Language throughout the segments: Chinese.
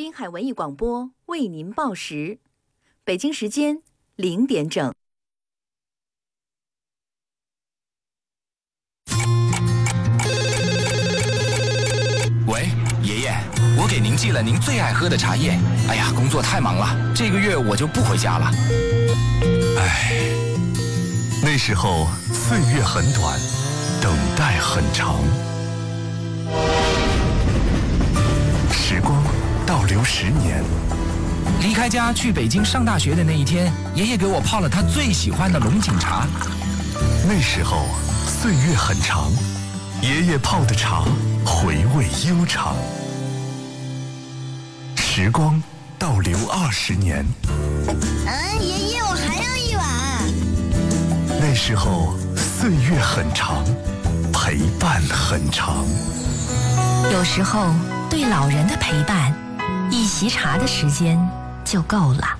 滨海文艺广播为您报时，北京时间0点整。 喂，爷爷，我给您寄了您最爱喝的茶叶。哎呀，工作太忙了，这个月我就不回家了。 唉，那时候岁月很短，等待很长。时光倒流10年， 离开家去北京上大学的那一天，爷爷给我泡了他最喜欢的龙井茶。 那时候岁月很长，爷爷泡的茶回味悠长。时光倒流20年， 爷爷，我还要一碗。 那时候岁月很长，陪伴很长。 有时候对老人的陪伴，一席茶的时间就够了。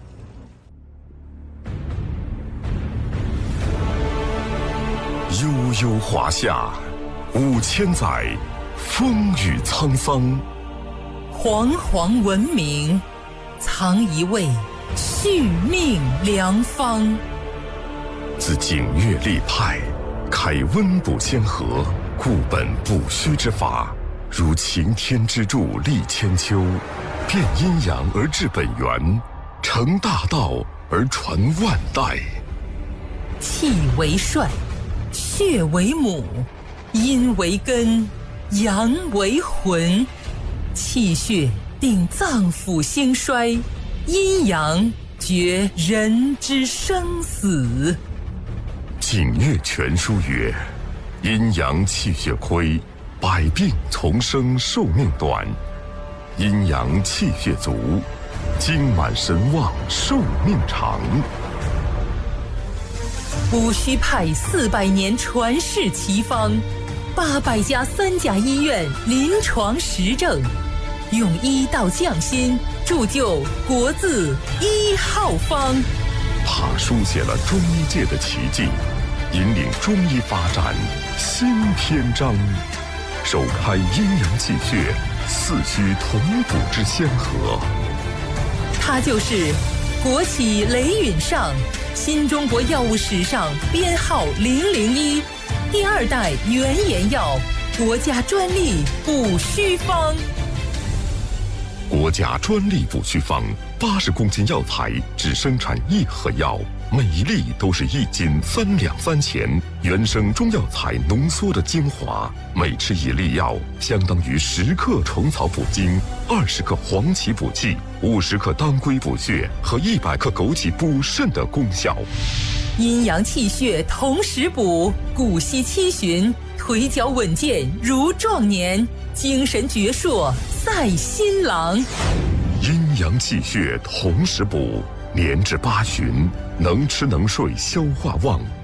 悠悠华夏，5000载，风雨沧桑。 煌煌文明，藏一味续命良方。 自景岳立派，开温补先河，固本不虚之法，如擎天之柱立千秋，变阴阳而治本源，成大道而传万代。 气为帅，血为母，阴为根，阳为魂。气血定脏腑兴衰，阴阳决人之生死。 景岳全书曰：阴阳气血亏，百病丛生，寿命短；阴阳气血足，精满神旺，寿命长。 戊戌派400年传世奇方，800家3甲医院临床实证，用医道匠心，铸就国字1号方。 他书写了中医界的奇迹，引领中医发展新篇章，首开阴阳气血四虚同补之先河。 他就是国企雷允上，新中国药物史上编号001，第2代原研药，国家专利补虚方。 国家专利补虚方，80公斤药材只生产1盒药，每一粒都是1斤3两3钱，原生中药材浓缩的精华，每吃1粒药，相当于10克虫草补精，20克黄芪补气，50克当归补血和100克枸杞补肾的功效。 阴阳气血同时补，骨息七旬，腿脚稳健如壮年，精神矍铄赛新郎。 阴阳气血同时补，年至8旬，能吃能睡，消化旺，